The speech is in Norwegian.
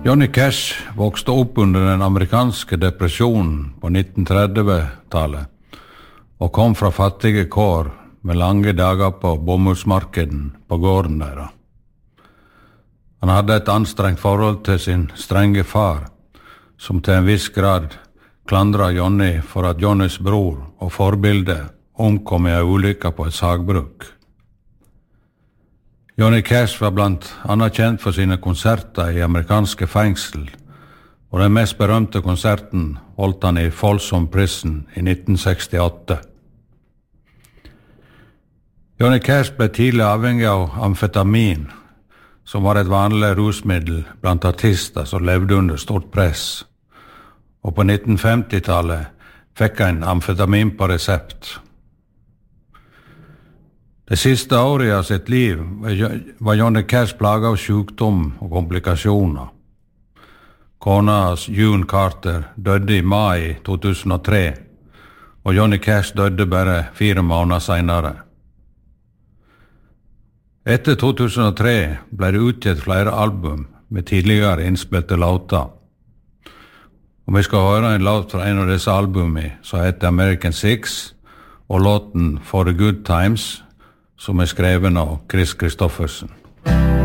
Johnny Cash vokste opp under den amerikanske depresjonen på 1930-tallet og kom fra fattige kår med lange dager på bomullsmarkeden på gården deres. Han hadde et anstrengt forhold til sin strenge far, som til en viss grad klandret Johnny for at Johnnys bror og forbilde omkom i en ulykke på et sagbruk. Johnny Cash var blant annet kjent for sine konserter i amerikanske fengsel, og den mest berømte konserten holdt han i Folsom Prison i 1968. Johnny Cash ble tidlig avhengig av amfetamin, som var et vanlig rusmiddel blant artister som levde under stort press. Og på 1950-tallet fikk han amfetamin på resept. Det siste året av sitt liv var Johnny Cash plaget av sykdom og komplikasjoner. Kona June Carter døde i mai 2003, og Johnny Cash døde bare 4 måneder senere. Etter 2003 ble det utgitt flere album med tidligere innspilte låter. Og vi skal høre en låt fra en av disse albumene som heter American Six, og låten For the Good Times, som skrevet av Chris Christofferson.